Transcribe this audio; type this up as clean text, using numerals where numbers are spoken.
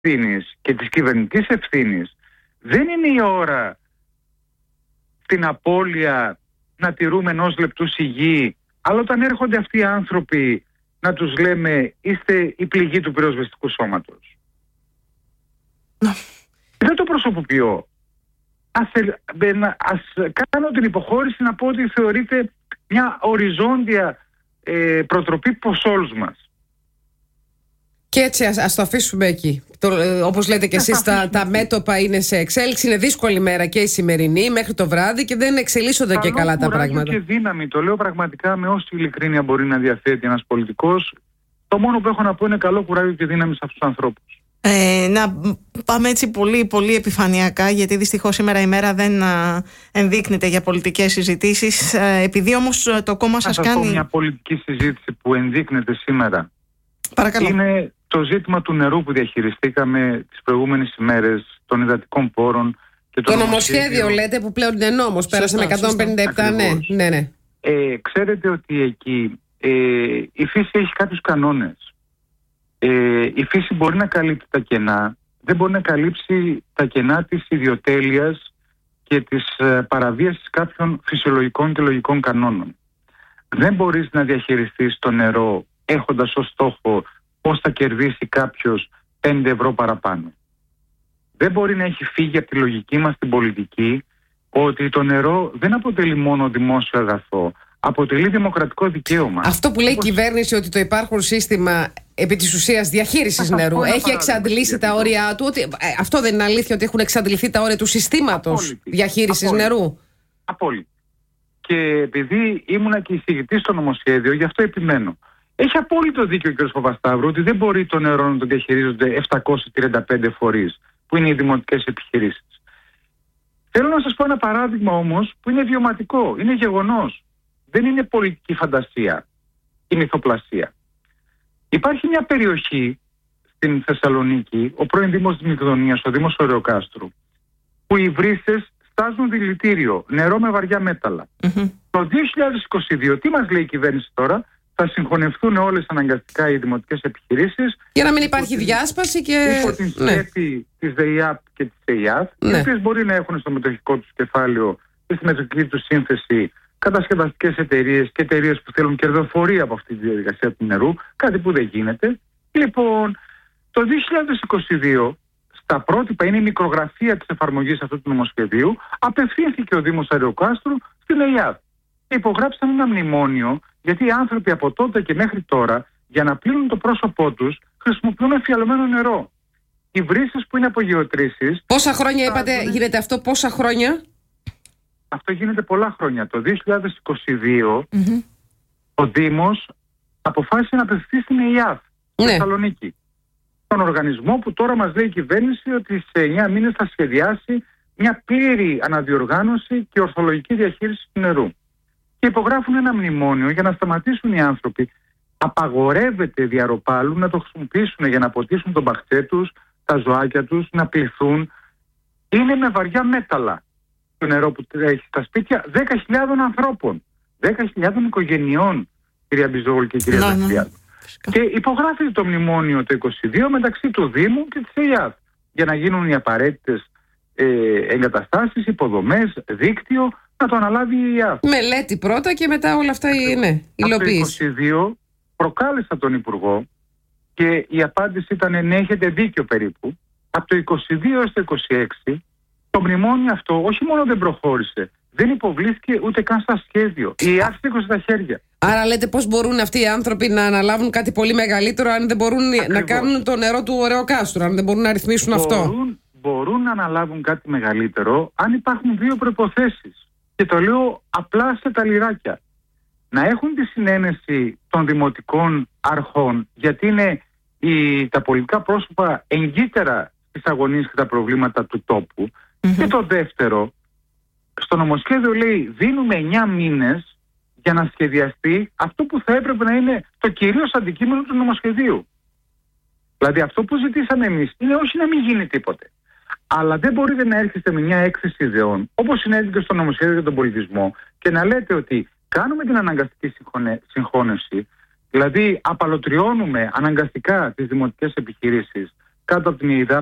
ευθύνης και της κυβερνητικής ευθύνης δεν είναι η ώρα στην απώλεια να τηρούμε ενός λεπτού σιγή, αλλά όταν έρχονται αυτοί οι άνθρωποι να τους λέμε είστε η πληγή του πυροσβεστικού σώματος. Δεν το προσωποποιώ. Ας κάνω την υποχώρηση να πω ότι θεωρείται μια οριζόντια προτροπή προς όλους μας. Και έτσι ας το αφήσουμε εκεί. Όπως λέτε και εσείς, τα μέτωπα είναι σε εξέλιξη. Είναι δύσκολη μέρα και η σημερινή μέχρι το βράδυ και δεν εξελίσσονται και καλά τα πράγματα. Και δύναμη, το λέω πραγματικά με όση ειλικρίνεια μπορεί να διαθέτει ένας πολιτικός. Το μόνο που έχω να πω είναι καλό κουράγιο και δύναμη σε αυτούς τους ανθρώπους. Να πάμε έτσι πολύ πολύ επιφανειακά, γιατί δυστυχώς σήμερα η μέρα δεν ενδείκνυται για πολιτικές συζητήσεις. Επειδή όμως το κόμμα σας κάνει... Θα πω μια πολιτική συζήτηση που ενδείκνεται σήμερα. Παρακαλώ. Είναι το ζήτημα του νερού που διαχειριστήκαμε τις προηγούμενες ημέρες, των υδατικών πόρων. Και το νομοσχέδιο λέτε που πλέον είναι νόμος, πέρασε με 157, ναι. Ξέρετε ότι εκεί η φύση έχει κάποιους κανόνες. Η φύση μπορεί να καλύπτει τα κενά, δεν μπορεί να καλύψει τα κενά της ιδιοτέλειας και της παραβίασης κάποιων φυσιολογικών και λογικών κανόνων. Δεν μπορείς να διαχειριστείς το νερό έχοντας ως στόχο πώς θα κερδίσει κάποιος 5 ευρώ παραπάνω. Δεν μπορεί να έχει φύγει από τη λογική μας την πολιτική ότι το νερό δεν αποτελεί μόνο δημόσιο αγαθό, αποτελεί δημοκρατικό δικαίωμα. Αυτό που λέει η κυβέρνηση ότι το υπάρχον σύστημα επί της ουσίας διαχείρισης νερού έχει εξαντλήσει τα όρια του, ότι αυτό δεν είναι αλήθεια ότι έχουν εξαντληθεί τα όρια του συστήματος διαχείρισης νερού? Απόλυτη. Και επειδή ήμουνα και εισηγητής στο νομοσχέδιο, γι' αυτό επιμένω. Έχει απόλυτο δίκιο ο κ. Παπασταύρου ότι δεν μπορεί το νερό να το διαχειρίζονται 735 φορείς που είναι οι δημοτικές επιχειρήσεις. Θέλω να σας πω ένα παράδειγμα όμως που είναι βιωματικό, είναι γεγονός. Δεν είναι πολιτική φαντασία ή μυθοπλασία. Υπάρχει μια περιοχή στην Θεσσαλονίκη, ο πρώην Δήμος της Μυγδονίας, ο Δήμος Ωρεοκάστρου, που οι βρύσες στάζουν δηλητήριο, νερό με βαριά μέταλλα. Το 2022, τι μας λέει η κυβέρνηση τώρα? Θα συγχωνευτούν όλες αναγκαστικά οι δημοτικές επιχειρήσεις. Για να μην υπάρχει διάσπαση και... Υπό την σκέπη της ΔΕΙΑΠ και της ΕΙΑΘ, οι οποίες μπορεί να έχουν στο μετοχικό τους κεφάλαιο και στη μετοχική τους σύνθεση κατασκευαστικές εταιρείες και εταιρείες που θέλουν κερδοφορία από αυτή τη διαδικασία του νερού, κάτι που δεν γίνεται. Λοιπόν, το 2022, στα πρότυπα, είναι η μικρογραφία της εφαρμογής αυτού του νομοσχεδίου, απευθύνθηκε ο Δήμος Ωρεοκάστρου στην ΕΙΑΔ. Υπογράψαν ένα μνημόνιο, γιατί οι άνθρωποι από τότε και μέχρι τώρα, για να πλύνουν το πρόσωπό τους, χρησιμοποιούν εμφιαλωμένο νερό. Οι βρύσες που είναι από γεωτρήσεις... Πόσα χρόνια είπατε γίνεται αυτό, πόσα χρόνια? Αυτό γίνεται πολλά χρόνια. Το 2022 ο Δήμος αποφάσισε να απευθυνθεί στην ΕΙΑΘ, στη Θεσσαλονίκη. Τον οργανισμό που τώρα μας λέει η κυβέρνηση ότι σε 9 μήνες θα σχεδιάσει μια πλήρη αναδιοργάνωση και ορθολογική διαχείριση του νερού. Και υπογράφουν ένα μνημόνιο για να σταματήσουν οι άνθρωποι. Απαγορεύεται διαρροπάλου να το χρησιμοποιήσουν για να ποτίσουν τον μπαχτσέ τους, τα ζωάκια τους, να πληθούν. Είναι με βαριά μέταλλα το νερό που τρέχει στα σπίτια 10.000 ανθρώπων, 10.000 οικογενειών, κυρία Μπιζόγλου και κυρία Δαχτυλιάδου. Και υπογράφει το μνημόνιο το 2022 μεταξύ του Δήμου και της ΕΙΑΘ για να γίνουν οι απαραίτητες εγκαταστάσεις, υποδομές, δίκτυο, να το αναλάβει η ΕΙΑΘ. Μελέτη πρώτα και μετά όλα αυτά υλοποίηση. Από το 2022 προκάλεσα τον Υπουργό και η απάντηση ήταν ναι, έχετε δίκιο περίπου. Από το 2022 έως το 2026 το μνημόνιο αυτό όχι μόνο δεν προχώρησε, δεν υποβλήθηκε ούτε καν στα σχέδιο. Η ΕΙΑΘ σήκωσε τα χέρια. Άρα λέτε πώς μπορούν αυτοί οι άνθρωποι να αναλάβουν κάτι πολύ μεγαλύτερο αν δεν μπορούν να κάνουν το νερό του Ωρεοκάστρου, αν δεν μπορούν να ρυθμίσουν αυτό? Μπορούν να αναλάβουν κάτι μεγαλύτερο αν υπάρχουν δύο προϋποθέσεις. Και το λέω απλά σε τα λιράκια. Να έχουν τη συνένεση των δημοτικών αρχών, γιατί είναι τα πολιτικά πρόσωπα εγκύτερα στις αγωνίες και τα προβλήματα του τόπου. Και το δεύτερο, στο νομοσχέδιο λέει δίνουμε 9 μήνες για να σχεδιαστεί αυτό που θα έπρεπε να είναι το κυρίως αντικείμενο του νομοσχεδίου. Δηλαδή αυτό που ζητήσαμε εμείς είναι όχι να μην γίνει τίποτε. Αλλά δεν μπορείτε να έρχεστε με μια έκθεση ιδεών, όπως συνέβη και στο νομοσχέδιο για τον πολιτισμό, και να λέτε ότι κάνουμε την αναγκαστική συγχώνευση, δηλαδή απαλωτριώνουμε αναγκαστικά τις δημοτικές επιχειρήσεις, κάτω από την ΕΙΔΑ